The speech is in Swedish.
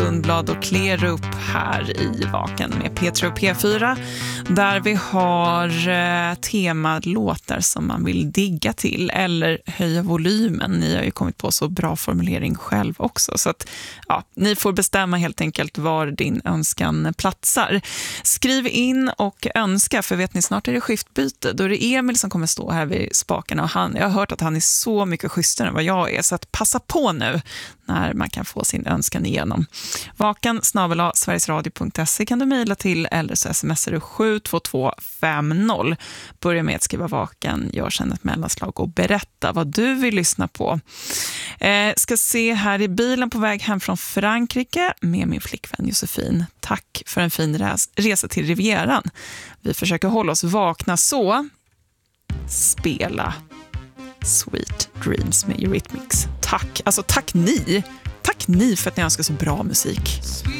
Lundblad och Klerup här i Vaken med P3 och P4, där vi har temalåtar som man vill digga till eller höja volymen. Ni har ju kommit på så bra formulering själv också, så att ja, ni får bestämma helt enkelt var din önskan platsar. Skriv in och önska, för vet ni, snart är det skiftbyte. Då är det Emil som kommer stå här vid spakarna, och jag har hört att han är så mycket schysstare än vad jag är, så att passa på nu när man kan få sin önskan igenom. vaken@sverigesradio.se kan du mejla till, eller så smsar du 72250. Börja med att skriva vaken, gör sen ett mellanslag och berätta vad du vill lyssna på. Ska se här i bilen på väg hem från Frankrike med min flickvän Josefin. Tack för en fin resa till Rivieran. Vi försöker hålla oss vakna, så spela Sweet Dreams med Eurythmics. Tack, alltså tack ni för att ni önskar så bra musik.